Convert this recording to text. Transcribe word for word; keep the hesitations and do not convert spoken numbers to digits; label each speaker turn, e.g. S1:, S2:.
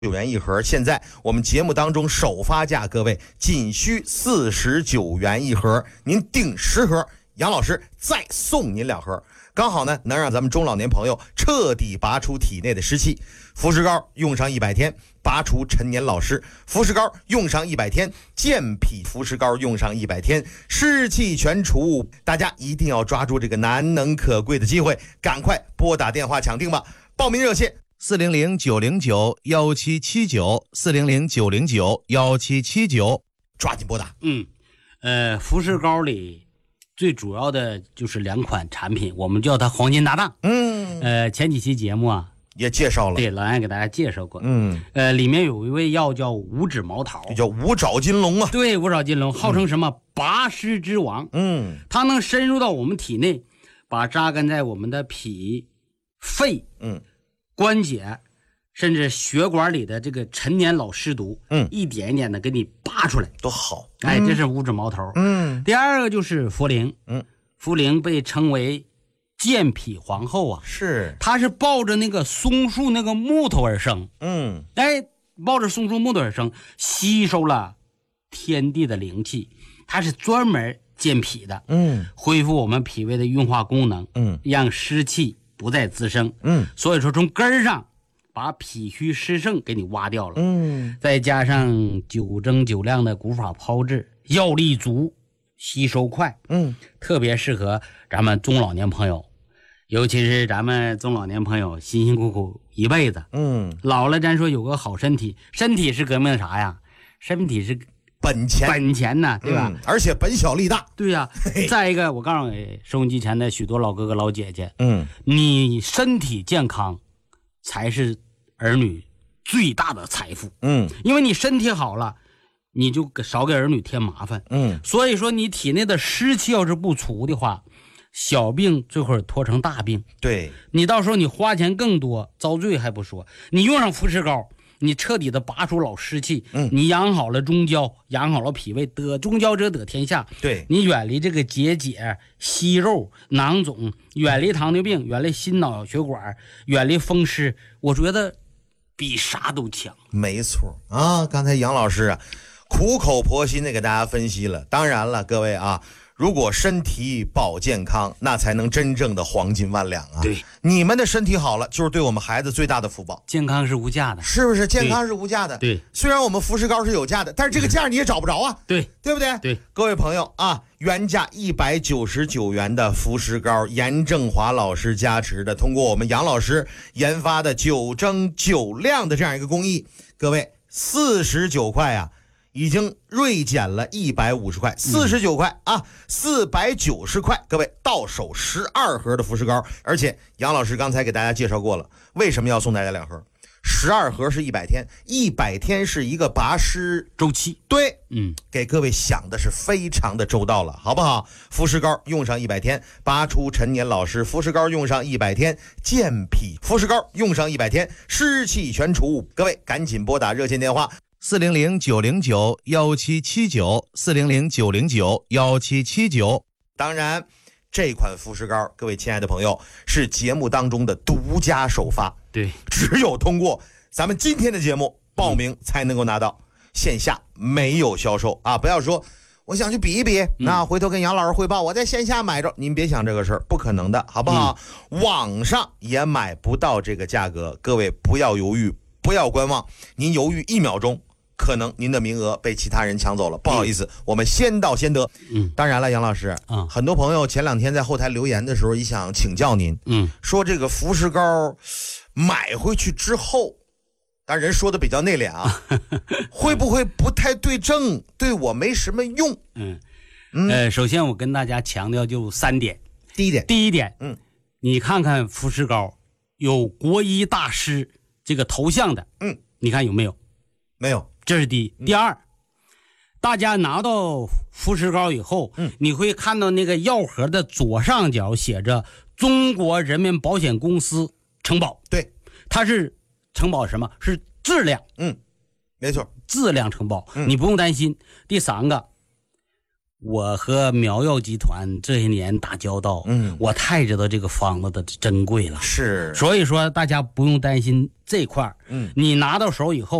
S1: 九元一盒，现在我们节目当中首发价，各位仅需四十九元一盒，您订十盒，杨老师再送您两盒，刚好呢能让咱们中老年朋友彻底拔出体内的湿气。福士膏用上一百天，拔除陈年老湿；福士膏用上一百天，健脾福士膏用上一百天，湿气全除。大家一定要抓住这个难能可贵的机会，赶快拨打电话抢订吧！报名热线
S2: 四零零九零九幺七七九四零零九零九幺七七九，
S1: 抓紧拨打。
S3: 嗯，呃，福士膏里最主要的就是两款产品，我们叫它黄金搭档。
S1: 嗯，
S3: 呃，前几期节目啊
S1: 也介绍了，
S3: 对，老安给大家介绍过。
S1: 嗯，
S3: 呃，里面有一味药叫五指毛桃，
S1: 这叫五爪金龙啊。
S3: 对，五爪金龙号称什么、嗯、拔湿之王。
S1: 嗯，
S3: 它能深入到我们体内，把扎根在我们的脾、肺、
S1: 嗯。
S3: 关节甚至血管里的这个陈年老湿毒，
S1: 嗯，
S3: 一点一点的给你拔出来，
S1: 多好！
S3: 哎，这是五指毛头。
S1: 嗯，
S3: 第二个就是茯苓，
S1: 嗯，
S3: 茯苓被称为健脾皇后啊，
S1: 是，
S3: 它是抱着那个松树那个木头而生，
S1: 嗯，
S3: 哎，抱着松树木头而生，吸收了天地的灵气，它是专门健脾的，
S1: 嗯，
S3: 恢复我们脾胃的运化功能，
S1: 嗯，
S3: 让湿气不再滋生，
S1: 嗯，
S3: 所以说从根儿上把脾虚湿盛给你挖掉了，
S1: 嗯，
S3: 再加上九蒸九晾的古法炮制，药力足，吸收快，
S1: 嗯，
S3: 特别适合咱们中老年朋友，尤其是咱们中老年朋友辛辛苦苦一辈子，
S1: 嗯，
S3: 老了咱说有个好身体，身体是革命啥呀？身体是
S1: 本钱，
S3: 本钱呐，对吧？
S1: 嗯、而且本小利大。
S3: 对呀、啊。再一个，我告诉你，收音机前的许多老哥哥老姐姐，
S1: 嗯，
S3: 你身体健康才是儿女最大的财富。
S1: 嗯，
S3: 因为你身体好了，你就少给儿女添麻烦。
S1: 嗯，
S3: 所以说你体内的湿气要是不除的话，小病最后拖成大病。
S1: 对，
S3: 你到时候你花钱更多，遭罪还不说，你用上福士膏。你彻底的拔出老湿气，
S1: 嗯，
S3: 你养好了中焦，养好了脾胃，得中焦者得天下。
S1: 对，
S3: 你远离这个结节、息肉、囊肿，远离糖尿病，远离心脑血管，远离风湿，我觉得比啥都强。
S1: 没错啊，刚才杨老师啊，苦口婆心的给大家分析了。当然了，各位啊，如果身体保健康，那才能真正的黄金万两啊！
S3: 对，
S1: 你们的身体好了，就是对我们孩子最大的福报。
S3: 健康是无价的，
S1: 是不是？健康是无价的。
S3: 对，
S1: 虽然我们福士膏是有价的，但是这个价你也找不着啊。
S3: 对，
S1: 对不对？
S3: 对，
S1: 各位朋友啊，原价一百九十九元的福士膏，严正华老师加持的，通过我们杨老师研发的九蒸九晾的这样一个工艺，各位四十九块啊。已经锐减了一百五十块，四十九块啊，四百九十块，各位到手十二盒的福士膏，而且杨老师刚才给大家介绍过了，为什么要送大家两盒？十二盒是一百天，一百天是一个拔湿
S3: 周期，
S1: 对，
S3: 嗯，
S1: 给各位想的是非常的周到了，好不好？福士膏用上一百天，拔出陈年老湿；福士膏用上一百天，健脾；福士膏用上一百天，湿气全除。各位赶紧拨打热线电话。
S2: 四零零九零九幺七七九四零零九零九幺七七九。
S1: 当然，这款福士膏，各位亲爱的朋友，是节目当中的独家首发，
S3: 对，
S1: 只有通过咱们今天的节目报名才能够拿到，线下没有销售啊！不要说我想去比一比，那回头跟杨老师汇报，我在线下买着，您别想这个事儿，不可能的，好不好？嗯、网上也买不到这个价格，各位不要犹豫，不要观望，您犹豫一秒钟。可能您的名额被其他人抢走了，不好意思，嗯、我们先到先得。
S3: 嗯，
S1: 当然了，杨老师，
S3: 嗯，
S1: 很多朋友前两天在后台留言的时候，也想请教您，
S3: 嗯，
S1: 说这个福士膏买回去之后，当然人说的比较内敛啊，会不会不太对症，对我没什么用？
S3: 嗯，嗯呃，首先我跟大家强调就三点。
S1: 第一点，
S3: 第一点，
S1: 嗯，
S3: 你看看福士膏有国医大师这个头像的，
S1: 嗯，
S3: 你看有没有？
S1: 没有。
S3: 这是第一。第二，大家拿到福士膏以后，
S1: 嗯，
S3: 你会看到那个药盒的左上角写着中国人民保险公司承保。
S1: 对，
S3: 它是承保什么？是质量。
S1: 嗯，没错，
S3: 质量承保，
S1: 嗯、
S3: 你不用担心。第三个， 我和苗药集团这些年打交道，
S1: 嗯，
S3: 我太知道这个方子的珍贵了。
S1: 是，
S3: 所以说大家不用担心这块儿，
S1: 嗯，
S3: 你拿到手以后。